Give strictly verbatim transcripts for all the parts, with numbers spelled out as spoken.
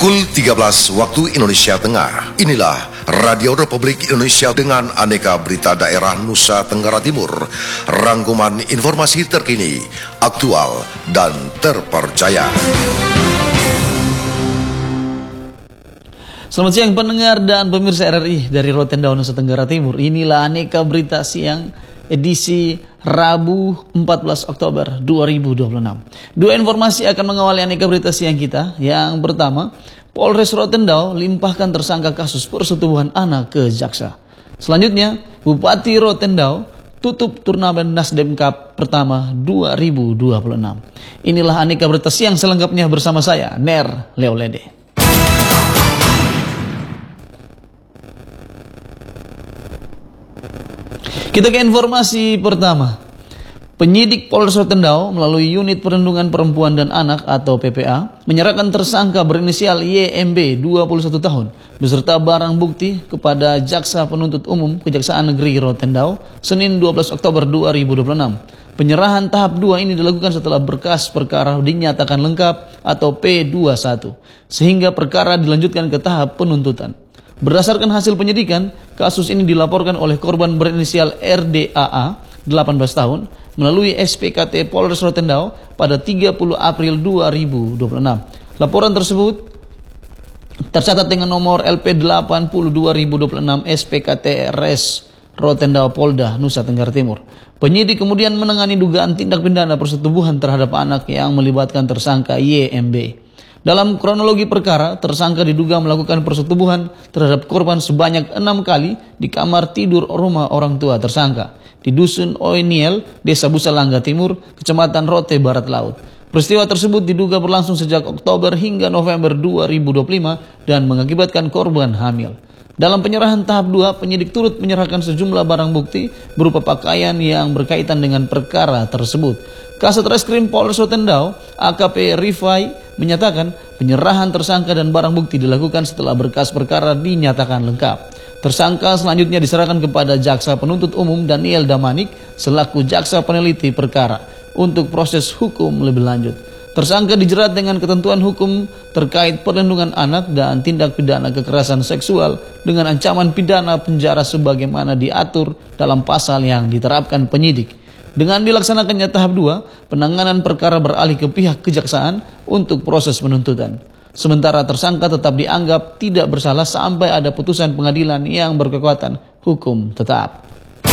Pukul tiga belas waktu Indonesia Tengah. Inilah Radio Republik Indonesia dengan aneka berita daerah Nusa Tenggara Timur. Rangkuman informasi terkini, aktual, dan terpercaya. Selamat siang pendengar dan pemirsa R R I dari Rotendao, Nusa Tenggara Timur. Inilah aneka berita siang edisi Rabu empat belas Oktober dua ribu dua puluh enam. Dua informasi akan mengawali aneka berita siang kita. Yang pertama, Polres Rotendao limpahkan tersangka kasus persetubuhan anak ke jaksa. Selanjutnya, Bupati Rotendao tutup turnamen Nasdem Cup pertama dua ribu dua puluh enam. Inilah aneka berita siang selengkapnya bersama saya, Ner Leolede. Kita ke informasi pertama. Penyidik Polres Rotendao melalui Unit Perlindungan Perempuan dan Anak atau P P A menyerahkan tersangka berinisial Y M B dua puluh satu tahun beserta barang bukti kepada Jaksa Penuntut Umum Kejaksaan Negeri Rotendao Senin dua belas Oktober dua ribu dua puluh enam. Penyerahan tahap dua ini dilakukan setelah berkas perkara dinyatakan lengkap atau P dua puluh satu sehingga perkara dilanjutkan ke tahap penuntutan. Berdasarkan hasil penyidikan, kasus ini dilaporkan oleh korban berinisial R D A A, delapan belas tahun, melalui S P K T Polres Rotendao pada tiga puluh April dua ribu dua puluh enam. Laporan tersebut tercatat dengan nomor L P delapan puluh dua ribu dua puluh enam S P K T R S Rotendao Polda, Nusa Tenggara Timur. Penyidik kemudian menangani dugaan tindak pidana persetubuhan terhadap anak yang melibatkan tersangka Y M B. Dalam kronologi perkara, tersangka diduga melakukan persetubuhan terhadap korban sebanyak enam kali di kamar tidur rumah orang tua tersangka di Dusun Oiniel, Desa Busalangga Timur, Kecamatan Rote Barat Laut. Peristiwa tersebut diduga berlangsung sejak Oktober hingga November dua ribu dua puluh lima dan mengakibatkan korban hamil. Dalam penyerahan tahap dua, penyidik turut menyerahkan sejumlah barang bukti berupa pakaian yang berkaitan dengan perkara tersebut. Kasat Reskrim Polres Rotendao, A K P Rifai, menyatakan penyerahan tersangka dan barang bukti dilakukan setelah berkas perkara dinyatakan lengkap. Tersangka selanjutnya diserahkan kepada Jaksa Penuntut Umum Daniel Damanik selaku Jaksa Peneliti Perkara untuk proses hukum lebih lanjut. Tersangka dijerat dengan ketentuan hukum terkait perlindungan anak dan tindak pidana kekerasan seksual dengan ancaman pidana penjara sebagaimana diatur dalam pasal yang diterapkan penyidik. Dengan dilaksanakannya tahap dua, penanganan perkara beralih ke pihak kejaksaan untuk proses penuntutan. Sementara tersangka tetap dianggap tidak bersalah sampai ada putusan pengadilan yang berkekuatan hukum tetap.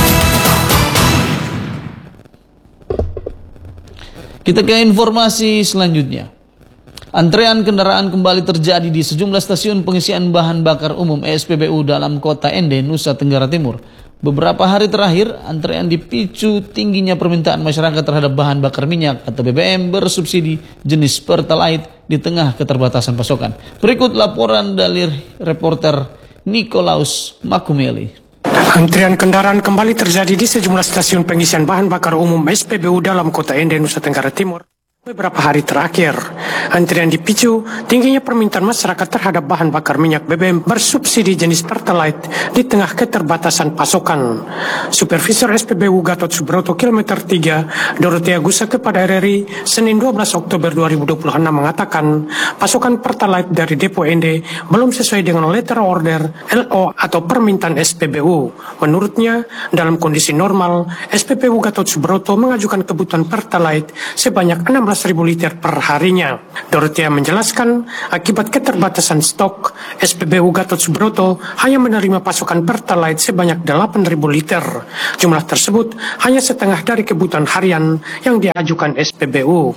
Kita ke informasi selanjutnya. Antrean kendaraan kembali terjadi di sejumlah stasiun pengisian bahan bakar umum S P B U dalam kota Ende, Nusa Tenggara Timur. Beberapa hari terakhir, antrean dipicu tingginya permintaan masyarakat terhadap bahan bakar minyak atau B B M bersubsidi jenis Pertalite di tengah keterbatasan pasokan. Berikut laporan dari reporter Nikolaus Makumeli. Antrian kendaraan kembali terjadi di sejumlah stasiun pengisian bahan bakar umum S P B U dalam kota Ende, Nusa Tenggara Timur. Beberapa hari terakhir, antrian dipicu tingginya permintaan masyarakat terhadap bahan bakar minyak B B M bersubsidi jenis Pertalite di tengah keterbatasan pasokan. Supervisor S P B U Gatot Subroto Kilometer tiga, Dorothea Gusa kepada R R I, Senin dua belas Oktober dua ribu dua puluh enam mengatakan, pasokan Pertalite dari Depo Ende belum sesuai dengan letter order L O atau permintaan S P B U. Menurutnya, dalam kondisi normal, S P B U Gatot Subroto mengajukan kebutuhan Pertalite sebanyak enam belas ribu liter per harinya. Dorothea menjelaskan, akibat keterbatasan stok, S P B U Gatot Subroto hanya menerima pasokan Pertalite sebanyak delapan ribu liter. Jumlah tersebut hanya setengah dari kebutuhan harian yang diajukan S P B U.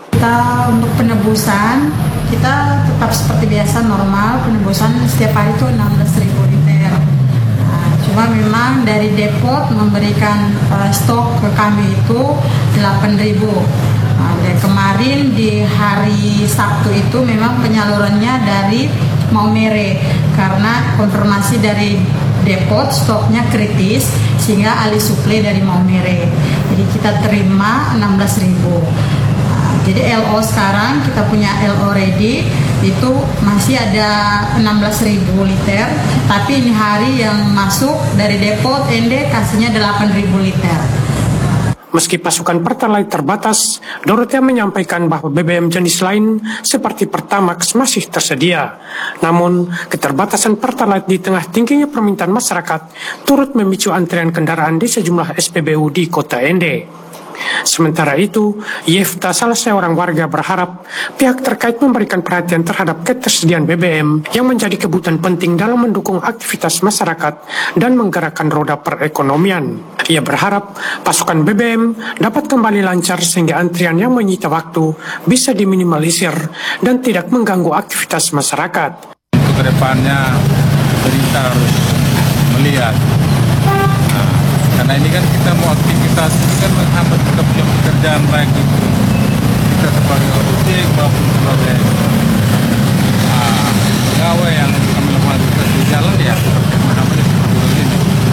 Kita untuk penebusan, kita tetap seperti biasa normal, penebusan setiap hari itu enam belas ribu liter. Nah, cuma memang dari depot memberikan uh, stok ke kami itu delapan ribu. Nah, dan kemarin di hari Sabtu itu memang penyalurannya dari Maumere karena konfirmasi dari depot stoknya kritis sehingga alih suplai dari Maumere. Jadi kita terima enam belas ribu. Nah, jadi L O sekarang kita punya L O ready itu masih ada enam belas ribu liter, tapi ini hari yang masuk dari depot Ende kasihnya delapan ribu liter. Meski pasukan Pertalite terbatas, Dorothea menyampaikan bahwa B B M jenis lain seperti Pertamax masih tersedia. Namun, keterbatasan Pertalite di tengah tingginya permintaan masyarakat turut memicu antrian kendaraan di sejumlah S P B U di Kota Ende. Sementara itu, Yefta, salah seorang warga, berharap pihak terkait memberikan perhatian terhadap ketersediaan B B M yang menjadi kebutuhan penting dalam mendukung aktivitas masyarakat dan menggerakkan roda perekonomian. Ia berharap pasukan B B M dapat kembali lancar sehingga antrian yang menyita waktu bisa diminimalisir dan tidak mengganggu aktivitas masyarakat. Untuk kedepannya, pemerintah harus melihat. Karena ini kan kita mau aktivitas, ini kan menghambat kita punya pekerjaan baik itu. Kita sebagai ojek maupun sebagai uh, pegawai yang melakukan aktivitas di jalan ya menghambat seperti ini.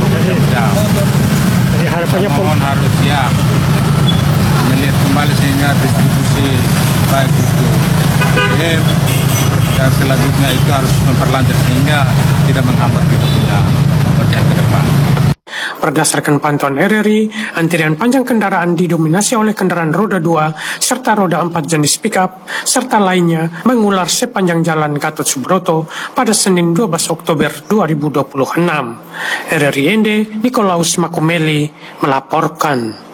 Jadi harapannya mohon harus ya melihat kembali sehingga distribusi baik itu B B M dan selanjutnya itu harus memperlancar sehingga tidak menghambat kita punya pekerjaan ke depan. Berdasarkan pantauan R R I, antrian panjang kendaraan didominasi oleh kendaraan roda dua serta roda empat jenis pickup, serta lainnya mengular sepanjang jalan Gatot Subroto pada Senin dua belas Oktober dua ribu dua puluh enam. R R I Ende, Nikolaus Makumeli melaporkan.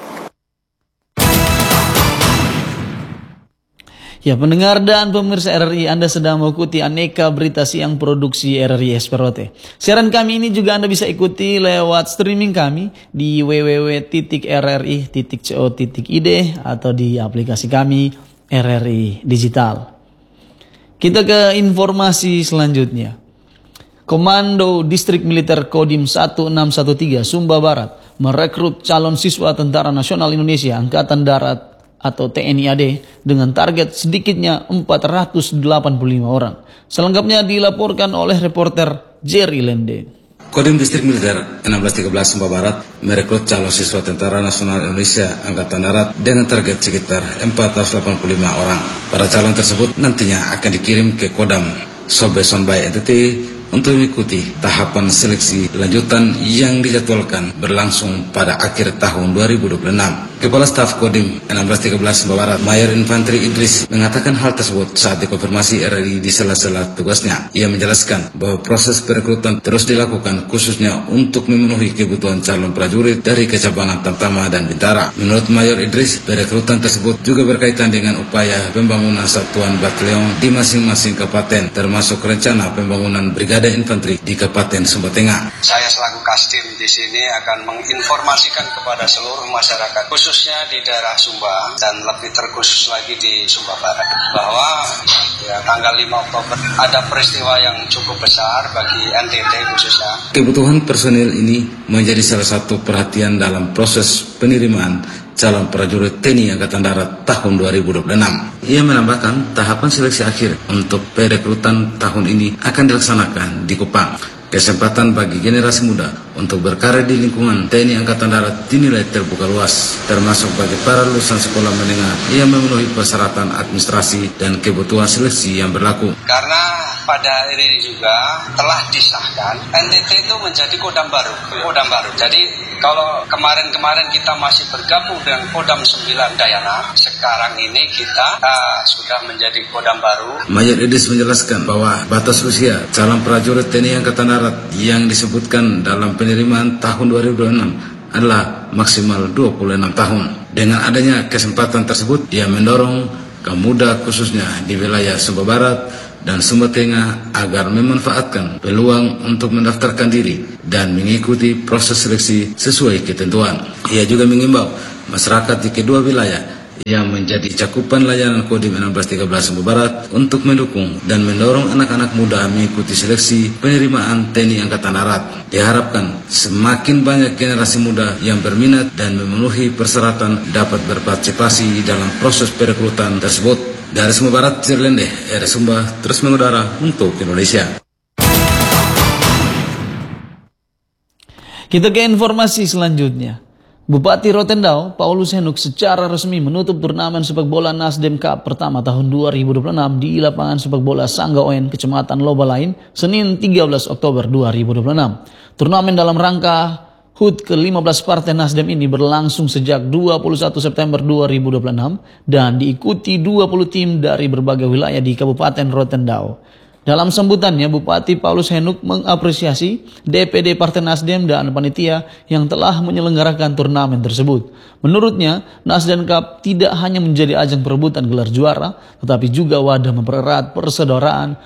Ya, pendengar dan pemirsa R R I, Anda sedang mengikuti aneka berita siang produksi R R I S P R O T. Siaran kami ini juga Anda bisa ikuti lewat streaming kami di w w w titik r r i titik co titik i d atau di aplikasi kami R R I Digital. Kita ke informasi selanjutnya. Komando Distrik Militer Kodim satu enam satu tiga Sumba Barat merekrut calon siswa Tentara Nasional Indonesia Angkatan Darat atau T N I A D dengan target sedikitnya empat ratus delapan puluh lima orang. Selengkapnya dilaporkan oleh reporter Jerry Lende. Kodim Distrik Militer enam belas tiga belas Sumba Barat merekrut calon siswa Tentara Nasional Indonesia Angkatan Darat dengan target sekitar empat ratus delapan puluh lima orang. Para calon tersebut nantinya akan dikirim ke Kodam Sobe Sonbai N T T untuk mengikuti tahapan seleksi lanjutan yang dijadwalkan berlangsung pada akhir tahun dua ribu dua puluh enam. Kepala Staf Kodim enam belas tiga belas Sumba Barat, Mayor Infanteri Idris, mengatakan hal tersebut saat dikonfirmasi R R I di sela-sela tugasnya. Ia menjelaskan bahwa proses perekrutan terus dilakukan khususnya untuk memenuhi kebutuhan calon prajurit dari Kecabangan Tamtama dan Bintara. Menurut Mayor Idris, perekrutan tersebut juga berkaitan dengan upaya pembangunan satuan batalion di masing-masing kabupaten, termasuk rencana pembangunan Brigade Infanteri di Kabupaten Sumba Tengah. Saya selaku Kastim di sini akan menginformasikan kepada seluruh masyarakat, khususnya di daerah Sumba dan lebih terkhusus lagi di Sumba Barat, bahwa ya, tanggal lima Oktober ada peristiwa yang cukup besar bagi N T T khususnya. Kebutuhan personil ini menjadi salah satu perhatian dalam proses penerimaan calon prajurit T N I Angkatan Darat tahun dua ribu dua puluh enam. Ia menambahkan tahapan seleksi akhir untuk perekrutan tahun ini akan dilaksanakan di Kupang. Kesempatan bagi generasi muda untuk berkarya di lingkungan T N I Angkatan Darat dinilai terbuka luas, termasuk bagi para lulusan sekolah menengah yang memenuhi persyaratan administrasi dan kebutuhan seleksi yang berlaku. Karena pada hari ini juga telah disahkan N T T itu menjadi Kodam baru, Kodam baru. Jadi kalau kemarin-kemarin kita masih bergabung dengan Kodam sembilan Dayana, sekarang ini kita uh, sudah menjadi Kodam baru. Mayor Idris menjelaskan bahwa batas usia calon prajurit T N I Angkatan Darat yang disebutkan dalam penerimaan tahun dua ribu dua puluh enam adalah maksimal dua puluh enam tahun. Dengan adanya kesempatan tersebut, dia mendorong kaum muda khususnya di wilayah Sumba Barat dan Sumba Tengah agar memanfaatkan peluang untuk mendaftarkan diri dan mengikuti proses seleksi sesuai ketentuan. Ia juga mengimbau masyarakat di kedua wilayah yang menjadi cakupan layanan Kodim enam belas tiga belas Sumba Barat untuk mendukung dan mendorong anak-anak muda mengikuti seleksi penerimaan T N I Angkatan Darat. Diharapkan semakin banyak generasi muda yang berminat dan memenuhi persyaratan dapat berpartisipasi dalam proses perekrutan tersebut. Dari Sumba Barat, Cirlende, R Sumba terus mengudara untuk Indonesia. Kita ke informasi selanjutnya. Bupati Rotendao, Paulus Henuk, secara resmi menutup turnamen sepak bola Nasdem Cup pertama tahun dua ribu dua puluh enam di lapangan sepak bola Sangga Oen, Kecamatan Lobalain, Senin tiga belas Oktober dua ribu dua puluh enam. Turnamen dalam rangka H U T ke lima belas Partai Nasdem ini berlangsung sejak dua puluh satu September dua ribu dua puluh enam dan diikuti dua puluh tim dari berbagai wilayah di Kabupaten Rotendao. Dalam sambutannya, Bupati Paulus Henuk mengapresiasi D P D Partai Nasdem dan panitia yang telah menyelenggarakan turnamen tersebut. Menurutnya, Nasdem Cup tidak hanya menjadi ajang perebutan gelar juara, tetapi juga wadah mempererat persaudaraan,